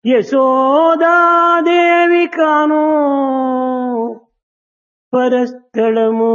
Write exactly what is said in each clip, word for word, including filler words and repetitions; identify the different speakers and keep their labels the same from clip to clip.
Speaker 1: యశోదాదేవి కాను పరస్థలము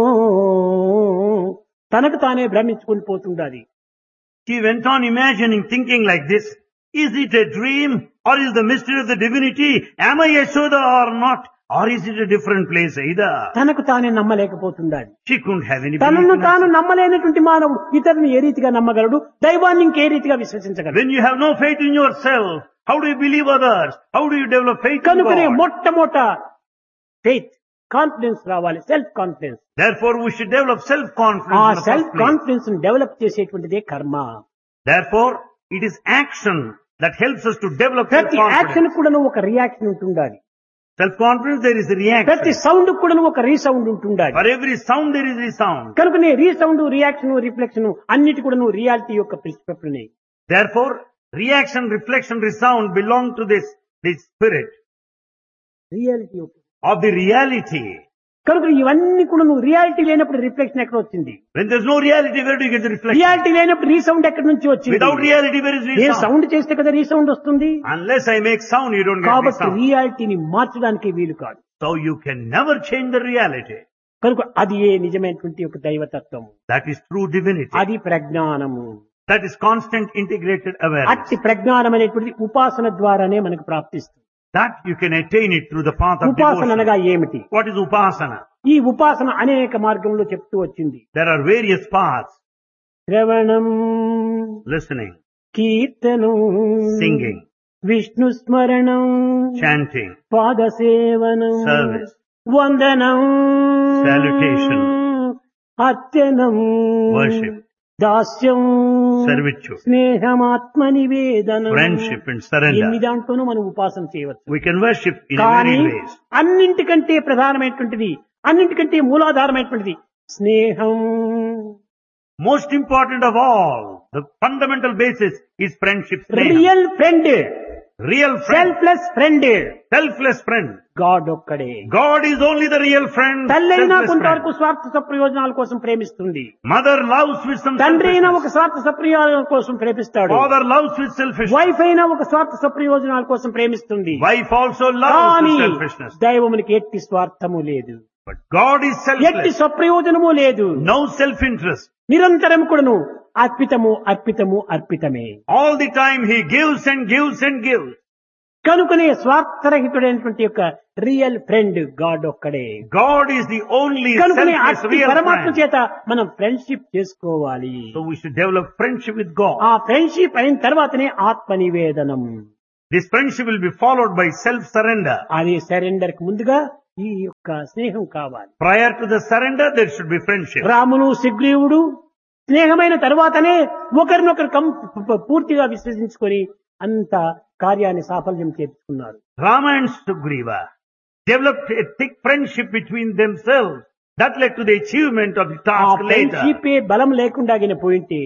Speaker 1: తనకు తానే భ్రమించుకుని పోతుండాలి.
Speaker 2: She went on imagining, thinking like this, is it a dream or is the mystery of the divinity? Am I Yashoda or not? Or is it a different place either?
Speaker 1: తనకు తానే నమ్మలేకపోతుండాలి.
Speaker 2: She couldn't have any belief
Speaker 1: తనను
Speaker 2: in
Speaker 1: తాను
Speaker 2: herself.
Speaker 1: నమ్మలేనటువంటి మానవుడు ఇతరుని ఏ రీతిగా నమ్మగలడు? దైవాన్ని ఇంకే రీతిగా విశ్వసించగలడు?
Speaker 2: When you have no faith in yourself, how do you believe others? How do you develop faith in
Speaker 1: కనుకనే
Speaker 2: God?
Speaker 1: మొట్టమొదట ఫెయిత్ కాన్ఫిడెన్స్ రావాలి, self confidence.
Speaker 2: Therefore, we should develop
Speaker 1: ఆ
Speaker 2: self-confidence in the
Speaker 1: self
Speaker 2: first place.
Speaker 1: Confidence develop చేసేటువంటిదే కర్మ.
Speaker 2: Therefore, it is action that helps us to develop
Speaker 1: ప్రతి action
Speaker 2: self-confidence.
Speaker 1: కూడా ఒక reaction ఉంటుండాలి.
Speaker 2: Self-confidence, there is a
Speaker 1: ప్రతి
Speaker 2: reaction.
Speaker 1: Sound కూడా ఒక resound ఉంటుండాలి.
Speaker 2: For every sound, there is a sound.
Speaker 1: కనుకనే రీసౌండ్, రియాక్షన్, రిఫ్లెక్షన్ అన్నిటి కూడా రియాలిటీ యొక్క principal.
Speaker 2: Therefore, reaction, reflection, resound belong to this, this spirit
Speaker 1: reality
Speaker 2: of the reality.
Speaker 1: కనుక ఇవన్నీ కూడా నువ్వు రియాలిటీ లేనప్పుడు రిఫ్లెక్షన్ ఎక్కడ వచ్చింది?
Speaker 2: When there's no reality, where do you get the reflection?
Speaker 1: Reality లేనప్పుడు రీసౌండ్ ఎక్కడి నుంచి వచ్చింది?
Speaker 2: Without reality, where is
Speaker 1: A
Speaker 2: resound?
Speaker 1: Sound చేస్తే కదా రీసౌండ్ వస్తుంది.
Speaker 2: Unless I make sound, you don't get
Speaker 1: కాబట్టి
Speaker 2: resound.
Speaker 1: రియాలిటీని మార్చడానికి వీలు కాదు.
Speaker 2: So you can never change the reality.
Speaker 1: కనుక అది ఏ నిజమైనటువంటి ఒక దైవతత్వం,
Speaker 2: That is true divinity.
Speaker 1: అది ప్రజ్ఞానము.
Speaker 2: That is constant integrated awareness.
Speaker 1: అట్టి ప్రజ్ఞానం అనేటువంటిది ఉపాసన ద్వారానే మనకు ప్రాప్తిస్తుంది.
Speaker 2: That you can attain it through the path of
Speaker 1: ఉపాసన
Speaker 2: devotion.
Speaker 1: అనగా ఏమిటి?
Speaker 2: What is upasana?
Speaker 1: ఈ ఉపాసన అనేక మార్గంలో చెప్తూ వచ్చింది.
Speaker 2: There are various paths.
Speaker 1: శ్రవణం,
Speaker 2: Listening,
Speaker 1: కీర్తనం,
Speaker 2: singing,
Speaker 1: విష్ణు స్మరణం,
Speaker 2: chanting,
Speaker 1: పాదసేవనం,
Speaker 2: service,
Speaker 1: వందనం,
Speaker 2: salutation,
Speaker 1: అర్చనం,
Speaker 2: worship,
Speaker 1: Dasyam,
Speaker 2: servitude,
Speaker 1: స్నేహమాత్మ నివేదనం.
Speaker 2: friendship and surrender.
Speaker 1: ఎన్ని దాంట్లోనూ మనం ఉపాసన చేయవచ్చు.
Speaker 2: We can worship in
Speaker 1: కానీ
Speaker 2: many ways.
Speaker 1: అన్నింటికంటే ప్రధానమైనటువంటిది, అన్నింటికంటే మూలాధారమైనటువంటిది స్నేహం.
Speaker 2: Most important of all, the fundamental basis is friendship. Sneha.
Speaker 1: Real friend,
Speaker 2: Real friend.
Speaker 1: Selfless friend
Speaker 2: Selfless friend.
Speaker 1: God ఒక్కడే.
Speaker 2: God is only the real friend.
Speaker 1: తల్లైనా
Speaker 2: Selfless
Speaker 1: కొంతవరకు
Speaker 2: friend.
Speaker 1: స్వార్థ సప్రయోజనాల కోసం ప్రేమిస్తుంది.
Speaker 2: Mother loves with some
Speaker 1: తండ్రి అయినా ఒక
Speaker 2: selfishness.
Speaker 1: స్వార్థ సప్రయోజనాల కోసం ప్రేమిస్తాడు.
Speaker 2: Father loves with selfishness.
Speaker 1: Wife అయినా ఒక స్వార్థ సప్రయోజనాల కోసం ప్రేమిస్తుంది.
Speaker 2: Wife also loves
Speaker 1: కానీ
Speaker 2: with selfishness.
Speaker 1: దైవమునికి ఎట్టి స్వార్థము లేదు,
Speaker 2: But God is
Speaker 1: ఎట్టి
Speaker 2: selfless.
Speaker 1: స్వప్రయోజనము లేదు.
Speaker 2: No self-interest.
Speaker 1: నిరంతరం కూడాను అర్పితము అర్పితము అర్పితమే.
Speaker 2: All the time He gives and gives and gives.
Speaker 1: కనుకనే స్వార్థరహితుడైనటువంటి యొక్క రియల్ ఫ్రెండ్ గాడ్ ఒక్కడే.
Speaker 2: God is the only
Speaker 1: కనుకనే
Speaker 2: selfless
Speaker 1: అట్టి
Speaker 2: real
Speaker 1: పరమాత్మ
Speaker 2: friend.
Speaker 1: చేత మనం ఫ్రెండ్షిప్ చేసుకోవాలి.
Speaker 2: So we should develop friendship with God.
Speaker 1: ఆ ఫ్రెండ్షిప్ అయిన తర్వాతనే ఆత్మ నివేదనం.
Speaker 2: This friendship will be followed by self-surrender.
Speaker 1: అది సరెండర్ కి ముందుగా ఈ యొక్క స్నేహం కావాలి.
Speaker 2: Prior to the surrender, there should be friendship.
Speaker 1: రామును సుగ్రీవుడు స్నేహమైన తర్వాతనే ఒకరినొకరు కం పూర్తిగా విశ్వసించుకొని అంత కార్యాన్ని సాఫల్యం చేర్చుకున్నారు.
Speaker 2: Rama and Sugriva developed a thick friendship between themselves. That led to the achievement of the
Speaker 1: ఆ
Speaker 2: task later.
Speaker 1: ఫ్రెండ్షిప్ బలం లేకుండా పోయింటే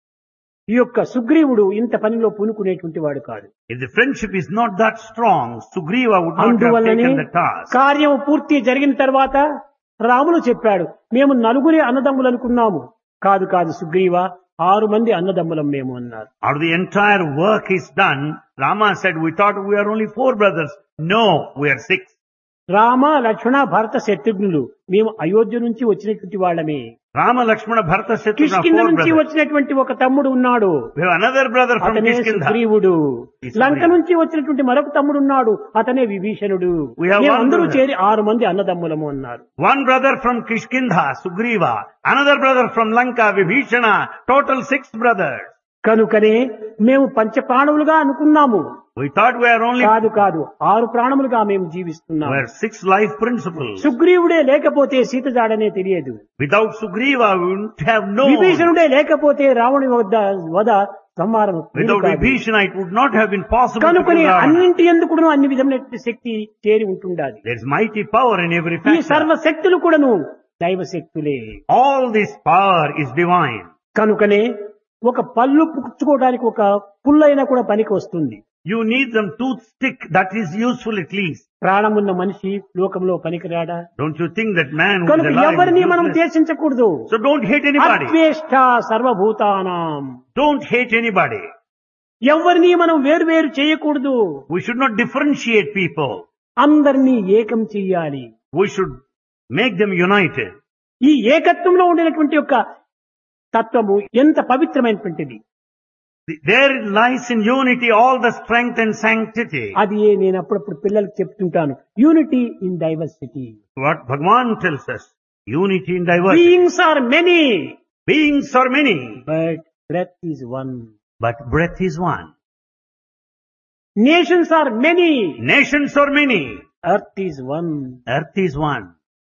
Speaker 1: ఈ యొక్క సుగ్రీవుడు ఇంత పనిలో పూనుకునేటువంటి వాడు కాదు.
Speaker 2: If the friendship is not that strong, Sugriva would not have
Speaker 1: అందువల్లనే
Speaker 2: taken the task.
Speaker 1: కార్యం పూర్తి జరిగిన తర్వాత రాములు చెప్పాడు, మేము నలుగురే అన్నదమ్ములు అనుకున్నాము. కాదు కాదు సుగ్రీవ, ఆరు మంది అన్నదమ్ములం మేము అన్నారు.
Speaker 2: After the entire work is done, Rama said, we thought we are only four brothers. No, we are six.
Speaker 1: Rama, లక్ష్మణ, భరత, శత్రుఘ్నులు మేము అయోధ్య నుంచి వచ్చినటువంటి వాళ్ళమే.
Speaker 2: Rama, Lakshmana, Bharata, Shatrugna,
Speaker 1: Kishkindha
Speaker 2: four
Speaker 1: నుంచి
Speaker 2: brothers.
Speaker 1: వచ్చినటువంటి ఒక తమ్ముడు ఉన్నాడు,
Speaker 2: We have another brother from
Speaker 1: అతనే
Speaker 2: Kishkindha.
Speaker 1: సుగ్రీవుడు.
Speaker 2: He is
Speaker 1: Lanka
Speaker 2: Sugriva.
Speaker 1: నుంచి వచ్చినటువంటి మరొక తమ్ముడు ఉన్నాడు, అతనే విభీషణుడు.
Speaker 2: We have
Speaker 1: మేము
Speaker 2: one
Speaker 1: అందరూ
Speaker 2: brother.
Speaker 1: చేరి ఆరు మంది అన్నదమ్ములము అన్నారు.
Speaker 2: One brother from Kishkindha, Sugriva. Another brother from Lanka, Vibhishana. Total six brothers.
Speaker 1: కనుకనే మేము పంచ ప్రాణములుగా అనుకున్నాము.
Speaker 2: We thought we are only,
Speaker 1: కాదు కాదు ఆరు ప్రాణములుగా మేము
Speaker 2: we
Speaker 1: జీవిస్తున్నాము.
Speaker 2: are six life principles.
Speaker 1: సుగ్రీవుడే లేకపోతే సీత జాడనే తెలియదు.
Speaker 2: Without Sugriva, we wouldn't have known.
Speaker 1: విభీషణుడే లేకపోతే రావణి వద్ద వద సంహారం
Speaker 2: Without Vibhishana, it would not have been possible to
Speaker 1: కనుకనే
Speaker 2: kill Ravana.
Speaker 1: అన్నింటి ఎందుకు అన్ని విధమైన శక్తి చేరి ఉంటుండాలి.
Speaker 2: There is mighty power in every
Speaker 1: ఈ
Speaker 2: factor.
Speaker 1: సర్వ శక్తులు కూడాను దైవ శక్తులే.
Speaker 2: All this power is divine.
Speaker 1: కనుకనే ఒక పళ్ళు పుచ్చుకోవడానికి ఒక పుల్లైనా కూడా పనికి వస్తుంది.
Speaker 2: You need some toothpick that is useful at least.
Speaker 1: ప్రాణమున్న మనిషి లోకంలో పనికిరాడా?
Speaker 2: Don't you think that man who is
Speaker 1: కనుక
Speaker 2: alive
Speaker 1: ఎవరిని
Speaker 2: is
Speaker 1: మనం
Speaker 2: useless?
Speaker 1: ద్వేషించకూడదు.
Speaker 2: So don't hate anybody.
Speaker 1: అద్వేష్ట సర్వభూతానాం.
Speaker 2: Don't hate anybody.
Speaker 1: ఎవరిని మనం వేరు వేరు చేయకూడదు.
Speaker 2: We should not differentiate people.
Speaker 1: అందరినీ ఏకం చెయ్యాలి.
Speaker 2: We should make them united.
Speaker 1: ఈ ఏకత్వంలో ఉండినటువంటి యొక్క తత్వము ఎంత పవిత్రమైనటువంటిది.
Speaker 2: There lies in unity all the strength and sanctity.
Speaker 1: అది నేను అప్పుడప్పుడు పిల్లలకు చెప్తుంటాను. Unity in diversity.
Speaker 2: What Bhagavan tells us. Unity in diversity.
Speaker 1: Beings are many.
Speaker 2: Beings are many.
Speaker 1: But breath is one.
Speaker 2: But breath is one.
Speaker 1: Nations are many.
Speaker 2: Nations are many.
Speaker 1: Earth is one.
Speaker 2: Earth is one.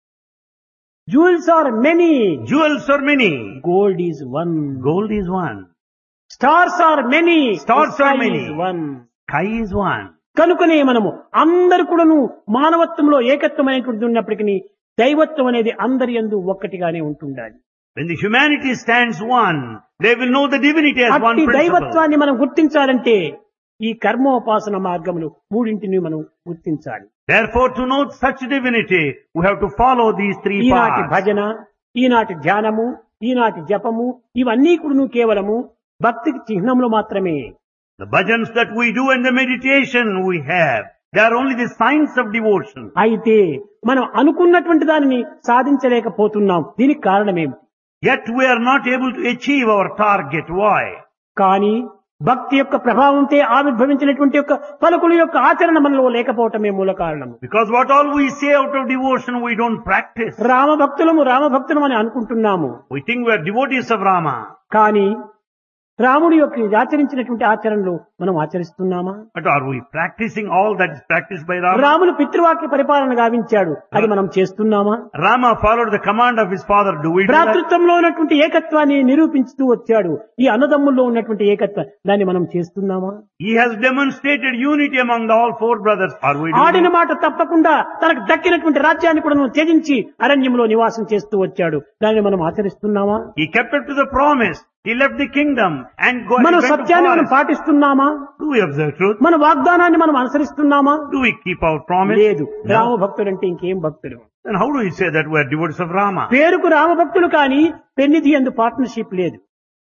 Speaker 1: Jewels are many.
Speaker 2: Jewels are many.
Speaker 1: Gold is one.
Speaker 2: Gold is one.
Speaker 1: Stars are many.
Speaker 2: Stars are many.
Speaker 1: One.
Speaker 2: Sky is one.
Speaker 1: కనుకనే మనము అందరు కూడాను మానవత్వంలో ఏకత్వమైనటువంటి ఉన్నప్పటికీ దైవత్వం అనేది అందరి యందు ఒక్కటిగానే ఉంటుండాలి.
Speaker 2: When the humanity stands one, they will know the divinity as one
Speaker 1: అట్టి
Speaker 2: principle.
Speaker 1: దైవత్వాన్ని మనం గుర్తించాలంటే ఈ కర్మోపాసన మార్గములు మూడింటిని మనం గుర్తించాలి.
Speaker 2: Therefore, to know such divinity, we have to follow these three
Speaker 1: ఈనాటి
Speaker 2: paths.
Speaker 1: భజన, ఈనాటి ధ్యానము, ఈనాటి జపము ఇవన్నీ కూడా కేవలము భక్తికి చిహ్నములు మాత్రమే.
Speaker 2: The bhajans that we do and the meditation we have, they are only the signs of devotion.
Speaker 1: అయితే మనం అనుకున్నటువంటి దానిని సాధించలేకపోతున్నాం. దీనికి కారణమేమిటి?
Speaker 2: Yet we are not able to achieve our target. Why?
Speaker 1: కానీ భక్తి యొక్క ప్రభావంతో ఆవిర్భవించినటువంటి యొక్క పలుకుల యొక్క ఆచరణ మనలో లేకపోవటమే మూల కారణం.
Speaker 2: Because what all we say out of devotion, we don't practice.
Speaker 1: Rama భక్తులము Rama భక్తులం అని అనుకుంటున్నాము.
Speaker 2: We think we are devotees of Rama.
Speaker 1: కానీ రాముడి యొక్క ఆచరించినటువంటి ఆచరణలు మనం ఆచరిస్తున్నామా?
Speaker 2: But are we practicing all that is practiced by Rama?
Speaker 1: రాముడు పితృవాక్య పరిపాలన గావించాడు, అది మనం చేస్తున్నామా?
Speaker 2: Rama followed the command of his father. Do we do that?
Speaker 1: భ్రాతృత్వంలో ఉన్నటువంటి ఏకత్వాన్ని నిరూపించుతూ వచ్చాడు. ఈ అన్నదమ్ముల్లో ఉన్నటువంటి ఏకత్వం దాన్ని మనం చేస్తున్నామా?
Speaker 2: He has demonstrated unity among the all four brothers. Are we doing
Speaker 1: ఆడిన
Speaker 2: that?
Speaker 1: మాట తప్పకుండా తనకు దక్కినటువంటి రాజ్యాన్ని కూడా మనం త్యజించి అరణ్యంలో నివాసం చేస్తూ వచ్చాడు. దాన్ని మనం ఆచరిస్తున్నామా?
Speaker 2: He kept up to the promise. He left the kingdom and go
Speaker 1: మన
Speaker 2: went to
Speaker 1: సత్యాన్ని మనం
Speaker 2: forest.
Speaker 1: పాటిస్తున్నామా?
Speaker 2: Do we observe truth?
Speaker 1: మన వాగ్దానాన్ని మనం అనుసరిస్తున్నామా?
Speaker 2: Do we keep our promise?
Speaker 1: లేదు. రామ
Speaker 2: No.
Speaker 1: భక్తుడు అంటే ఇంకేం భక్తుడు?
Speaker 2: Then how do we say that we are devotees of Rama?
Speaker 1: పేరుకు రామ భక్తులు కానీ పెన్నిధి అందు పార్ట్నర్షిప్ లేదు.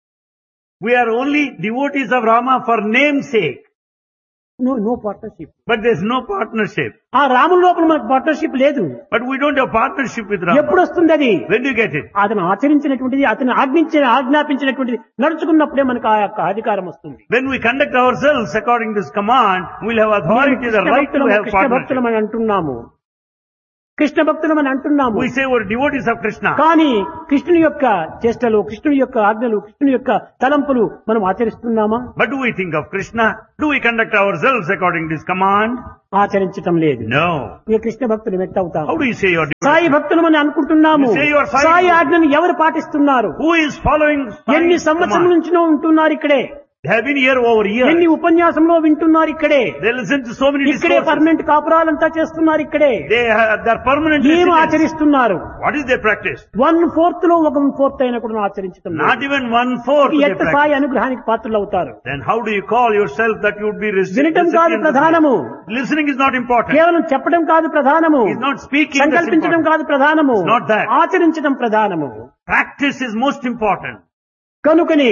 Speaker 2: We are only devotees of Rama for namesake.
Speaker 1: No no partnership.
Speaker 2: But there's no partnership.
Speaker 1: ఆ రాముల లోపల మనకు పార్ట్నర్షిప్ లేదు.
Speaker 2: But we don't have partnership with Rama.
Speaker 1: ఎప్పుడు వస్తుంది అది?
Speaker 2: When do you get it?
Speaker 1: అతను ఆచరించినటువంటిది, అతను ఆజ్ఞించిన ఆజ్ఞాపించినటువంటిది నడుచుకున్నప్పుడే మనకు ఆ యొక్క అధికారం వస్తుంది.
Speaker 2: When we conduct ourselves according to this command, we'll have authority, the right to have
Speaker 1: Krishna
Speaker 2: partnership.
Speaker 1: భక్తులం అని అంటున్నాము. కృష్ణ భక్తులం అని అంటున్నాము.
Speaker 2: We say we're devotees of Krishna.
Speaker 1: కానీ కృష్ణుని యొక్క చేష్టలు, కృష్ణుని యొక్క ఆజ్ఞలు, కృష్ణుని యొక్క తలంపులు మనం ఆచరిస్తున్నామా?
Speaker 2: But do we think of Krishna? Do we conduct ourselves according to his command?
Speaker 1: ఆచరించటం లేదు.
Speaker 2: No.
Speaker 1: ఇక కృష్ణ భక్తులు మెత్తవుతాం.
Speaker 2: How do you say you're
Speaker 1: Sai
Speaker 2: devotees?
Speaker 1: భక్తులం అని అనుకుంటున్నాము.
Speaker 2: You say you are Sai
Speaker 1: Sai
Speaker 2: devotee.
Speaker 1: ఆజ్ఞను ఎవరు పాటిస్తున్నారు?
Speaker 2: Who is following
Speaker 1: ఎన్ని
Speaker 2: Sai's
Speaker 1: సంవత్సరం
Speaker 2: command?
Speaker 1: నుంచినో ఉంటున్నారు ఇక్కడే.
Speaker 2: They have been here over
Speaker 1: ఎన్ని
Speaker 2: years.
Speaker 1: ఉపన్యాసంలో వింటున్నారు ఇక్కడే.
Speaker 2: They listen to so many
Speaker 1: ఇక్కడే
Speaker 2: discourses.
Speaker 1: పర్మనెంట్ కాపురాలంతా చేస్తున్నారు ఇక్కడే.
Speaker 2: They have, they're permanent
Speaker 1: ఏం
Speaker 2: residents.
Speaker 1: ఆచరిస్తున్నారు?
Speaker 2: What is their practice?
Speaker 1: One fourth లో ఒక ఫోర్త్ అయినా కూడా ఆచరించడం లేదు.
Speaker 2: Not even one fourth
Speaker 1: ఈ
Speaker 2: their
Speaker 1: ఎంత
Speaker 2: practice.
Speaker 1: సాయి అనుగ్రహానికి పాత్రలు అవుతారు?
Speaker 2: Then how do you call yourself that you would be reci-
Speaker 1: వినటం కాదు
Speaker 2: recipient of
Speaker 1: ప్రధానము.
Speaker 2: this? Listening is not important.
Speaker 1: కేవలం చెప్పడం కాదు ప్రధానము.
Speaker 2: He's not speaking. That's
Speaker 1: సంకల్పించడం
Speaker 2: important.
Speaker 1: కాదు ప్రధానము.
Speaker 2: It's not that.
Speaker 1: ఆచరించడం ప్రధానము.
Speaker 2: Practice is most important.
Speaker 1: కనుకనే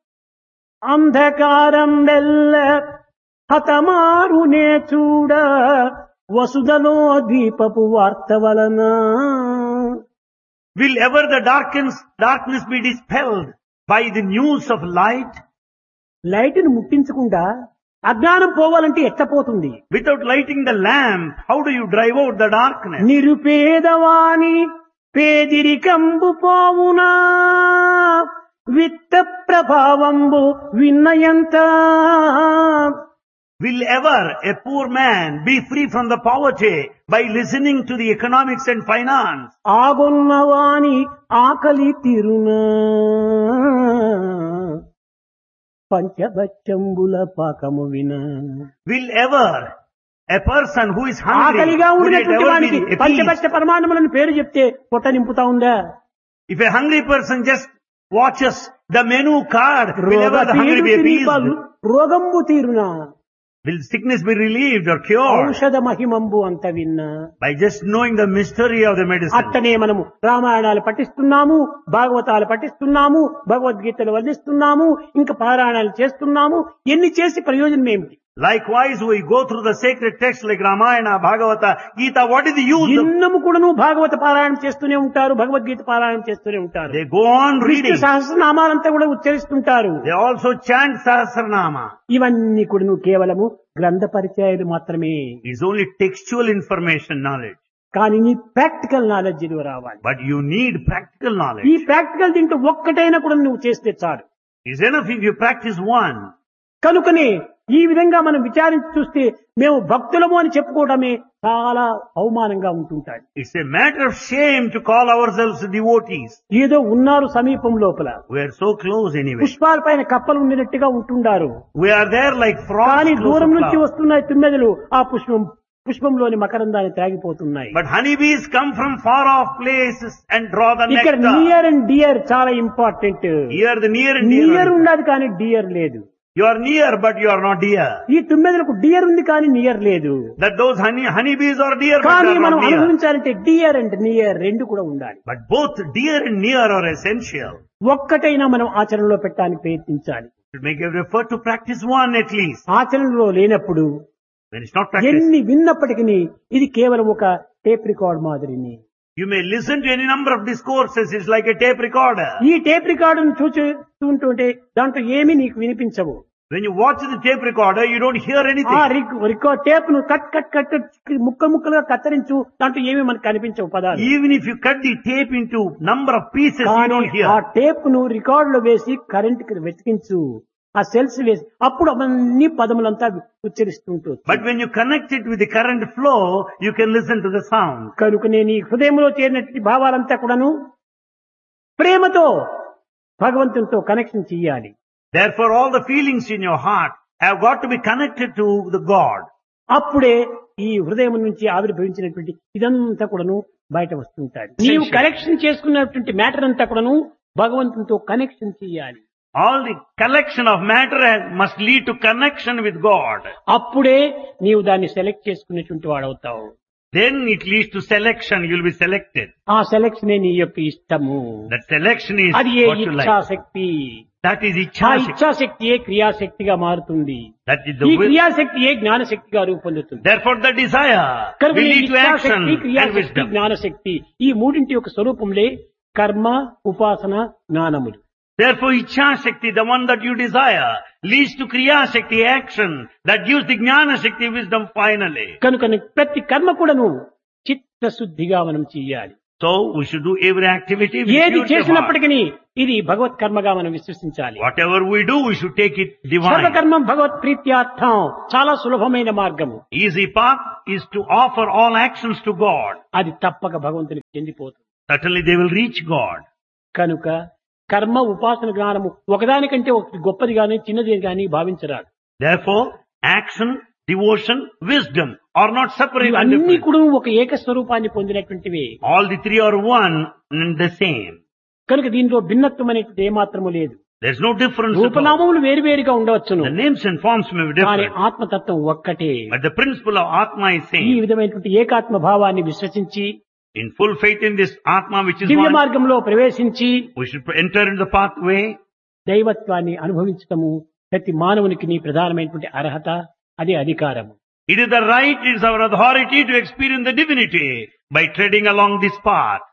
Speaker 1: అంధకారం వెల్ల హతమారునే చూడ వసుధలో దీపపు వార్త వలన.
Speaker 2: Will ever the darkness, darkness be dispelled by the news of light?
Speaker 1: Light ను ముట్టించకుండా అజ్ఞానం పోవాలంటే ఎట్టపోతుంది?
Speaker 2: Without lighting the lamp, how do you drive out the darkness?
Speaker 1: నిరుపేదవాని పేదిరికంబు పోవునా విత్త ప్రభావంబు విన్నయంత.
Speaker 2: Will ever a poor man be free from the poverty by listening to the economics and finance?
Speaker 1: ఆగొన్నవాని ఆకలి తీరునా పంచభక్షంబుల పాకము విన.
Speaker 2: Will ever a person who is hungry,
Speaker 1: ఆకలిగా
Speaker 2: will it
Speaker 1: ఉన్నటువంటి
Speaker 2: ever
Speaker 1: వానికి
Speaker 2: be appeased?
Speaker 1: పంచభక్ష పరమాన్నములను పేరు చెప్తే పొట్ట నింపుతా ఉందా?
Speaker 2: If a hungry person just watches the menu card, will
Speaker 1: రోగ
Speaker 2: ever the hungry be
Speaker 1: పీడితుని
Speaker 2: appeased?
Speaker 1: బలు రోగంబు తీరునా
Speaker 2: Will sickness be relieved or cured?
Speaker 1: ఔషధ మహిమంబు అంత విన్నా
Speaker 2: By just knowing the mystery of the medicine.
Speaker 1: అట్టనే మనము రామాయణాలు పఠిస్తున్నాము, భాగవతాలు పఠిస్తున్నాము, భగవద్గీతలు వర్ణిస్తున్నాము, ఇంకా పారాయణాలు చేస్తున్నాము. ఎన్ని చేసి ప్రయోజనం ఏమిటి?
Speaker 2: Likewise, we go through the sacred texts like Ramayana, Bhagavata, Gita. What is the use of?
Speaker 1: ఎన్నము కూడాను భాగవత పారాయణం చేస్తూనే ఉంటారు, భగవద్గీత పారాయణం చేస్తూనే ఉంటారు.
Speaker 2: They go on
Speaker 1: Vishnu
Speaker 2: reading.
Speaker 1: సహస్రనామాలంతా కూడా ఉచ్చరిస్తుంటారు.
Speaker 2: They also chant Sahasranama.
Speaker 1: ఇవన్నీ కూడాను కేవలము గ్రంథ పరిచయాలు మాత్రమే.
Speaker 2: It's only textual information knowledge.
Speaker 1: కానీ నీ ప్రాక్టికల్ నాలెడ్జ్ రావాలి.
Speaker 2: But you need practical
Speaker 1: ఈ
Speaker 2: knowledge.
Speaker 1: ప్రాక్టికల్ దీంట్లో ఒక్కటైనా కూడా నువ్వు చేస్తే చాలు.
Speaker 2: It's enough if you practice one.
Speaker 1: కనుకనే ఈ విధంగా మనం విచారించి చూస్తే మేము భక్తులము అని చెప్పుకోవడమే చాలా అవమానంగా ఉంటుంటాడు.
Speaker 2: It's a matter of shame to call ourselves devotees.
Speaker 1: ఏదో ఉన్నారు సమీపం లోపల,
Speaker 2: We are so close anyway.
Speaker 1: పుష్పాల పైన కప్పలు ఉండినట్టుగా ఉంటుండారు.
Speaker 2: We are there like frogs.
Speaker 1: కానీ
Speaker 2: close
Speaker 1: దూరం
Speaker 2: to
Speaker 1: నుంచి
Speaker 2: flowers.
Speaker 1: వస్తున్నాయి తుమ్మెదలు, ఆ పుష్పం పుష్పంలోని మకరందాన్ని త్రాగిపోతున్నాయి.
Speaker 2: But honeybees come from far off places and draw the
Speaker 1: ఇక్కడ
Speaker 2: nectar.
Speaker 1: నియర్ అండ్ డియర్ చాలా important.
Speaker 2: Here the near and
Speaker 1: near
Speaker 2: dear.
Speaker 1: ఉన్నది కానీ డియర్ లేదు.
Speaker 2: You are near but you are not dear.
Speaker 1: ఈ తుమ్మెదలకు డియర్ ఉంది కానీ near లేదు.
Speaker 2: That those honey honeybees are dear but
Speaker 1: కానీ
Speaker 2: they are
Speaker 1: మనం
Speaker 2: not near.
Speaker 1: అనుభవించాలంటే dear and near రెండు కూడా ఉండాలి.
Speaker 2: But both dear and near are essential.
Speaker 1: ఒక్కటైనా మనం ఆచరణలో పెట్టడానికి ప్రయత్నించాలి.
Speaker 2: To make every effort to practice one at least.
Speaker 1: ఆచరణలో లేనప్పుడు
Speaker 2: When it's not practiced,
Speaker 1: ఎన్ని విన్నప్పటికీ ఇది కేవలం ఒక tape record మాదిరిని.
Speaker 2: you may listen to any number of discourses. It's like a tape recorder.
Speaker 1: ఈ టేప్ రికార్డును చూస్తుంటే దాంట్లో ఏమీ నీకు వినిపించవు.
Speaker 2: When you watch the tape recorder, you don't hear
Speaker 1: ఆ
Speaker 2: anything.
Speaker 1: రికార్డ్ టేప్ ను కట్ కట్ కట్ ముక్కలు ముక్కలుగా కత్తిరించు, దాంట్లో ఏమీ మనకు కనిపించవు పదాలు.
Speaker 2: Even if you cut the tape into number of pieces, you
Speaker 1: కానీ
Speaker 2: don't hear.
Speaker 1: ఆ టేప్ ను రికార్డ్ లో వేసి కరెంట్ కి వెతికించు, ఆ సెల్స్ వేసి అప్పుడు అవన్నీ పదములంతా ఉచ్చరిస్తూ ఉంటుంది.
Speaker 2: But when you connect it with the current flow, you can listen to the sound.
Speaker 1: కనుక నేను ఈ హృదయంలో చేరినటువంటి భావాలంతా కూడాను ప్రేమతో భగవంతునితో కనెక్షన్ చెయ్యాలి.
Speaker 2: Therefore, all the feelings in your heart have got to be connected to the God.
Speaker 1: అప్పుడే ఈ హృదయం నుంచి ఆవిర్భవించినటువంటి ఇదంతా కూడాను బయట వస్తుంటాడు. నీవు కనెక్షన్ చేసుకున్నటువంటి మ్యాటర్ అంతా కూడాను భగవంతునితో కనెక్షన్ చెయ్యాలి.
Speaker 2: All the collection of matter has, must lead to connection with God.
Speaker 1: అప్పుడే నీవు దాన్ని సెలెక్ట్ చేసుకునేటువంటి వాడవుతావు.
Speaker 2: Then it leads to selection. You'll be selected.
Speaker 1: ఆ సెలెక్షనే నీ యొక్క ఇష్టము.
Speaker 2: That selection is
Speaker 1: అది ఏ
Speaker 2: what you like.
Speaker 1: ఇచ్ఛాశక్తి.
Speaker 2: That is
Speaker 1: ఆ
Speaker 2: ichha.
Speaker 1: ఇచ్ఛాశక్తియే క్రియాశక్తిగా మారుతుంది.
Speaker 2: That is
Speaker 1: ఈ
Speaker 2: the will.
Speaker 1: క్రియాశక్తియే జ్ఞానశక్తిగా రూపొందుతుంది.
Speaker 2: Therefore, the desire
Speaker 1: కనుక
Speaker 2: will
Speaker 1: ఈ
Speaker 2: lead to action
Speaker 1: ఇచ్ఛాశక్తి,
Speaker 2: and
Speaker 1: క్రియాశక్తి,
Speaker 2: wisdom.
Speaker 1: జ్ఞానశక్తి ఈ మూడింటి యొక్క స్వరూపంలే కర్మ, ఉపాసన, జ్ఞానములు.
Speaker 2: Therefore, ichha shakti, the one that you desire, leads to kriya shakti, action that gives the jnana shakti, wisdom finally.
Speaker 1: కనుక ప్రతి కర్మ కూడాను చిత్తశుద్ధిగా మనం చెయ్యాలి.
Speaker 2: So, we should do every activity with
Speaker 1: ఏది
Speaker 2: purity of heart.
Speaker 1: చేసినప్పటికీ ఇది భగవత్ కర్మగా మనం విశ్వసించాలి.
Speaker 2: Whatever we do, we should take it divine.
Speaker 1: సర్వకర్మం భగవత్ ప్రీత్యార్థం చాలా సులభమైన మార్గము.
Speaker 2: Easy path is to offer all actions to God.
Speaker 1: అది తప్పక భగవంతునికి చెందిపోతుంది.
Speaker 2: Certainly they will reach God.
Speaker 1: కనుక కర్మ, ఉపాసన, జ్ఞానము ఒకదానికంటే ఒకటి గొప్పది గాని చిన్నది గాని భావించరాదు.
Speaker 2: Therefore, action, devotion, wisdom are not separate and
Speaker 1: అన్ని
Speaker 2: different.
Speaker 1: కూడా ఒక ఏక స్వరూపాన్ని పొందినటువంటివి.
Speaker 2: All the three are one and the same.
Speaker 1: కనుక దీనిలో భిన్నత్వం అనేటువంటి ఏమాత్రము లేదు.
Speaker 2: There's no difference at all.
Speaker 1: రూపనామములు వేరువేరుగా ఉండవచ్చును,
Speaker 2: The names and forms may be
Speaker 1: కానీ
Speaker 2: different,
Speaker 1: ఆత్మతత్వం ఒక్కటే.
Speaker 2: but the principle of Atma is
Speaker 1: ఈ
Speaker 2: same.
Speaker 1: విధమైనటువంటి ఏకాత్మ భావాన్ని విశ్వసించి
Speaker 2: In full faith in this Atma which is
Speaker 1: Divya
Speaker 2: one,
Speaker 1: మార్గంలో ప్రవేశించి
Speaker 2: we should enter into the pathway.
Speaker 1: దైవత్వాన్ని అనుభవించటము ప్రతి మానవునికి నీ ప్రధానమైనటువంటి అర్హత, అది అధికారము.
Speaker 2: It is the right, it is our authority to experience the divinity by treading along this path.